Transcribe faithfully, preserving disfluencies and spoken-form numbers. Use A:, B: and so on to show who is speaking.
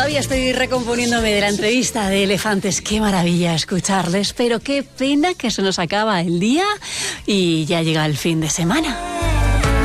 A: Todavía estoy recomponiéndome de la entrevista de Elefantes. Qué maravilla escucharles, pero qué pena que se nos acaba el día y ya llega el fin de semana.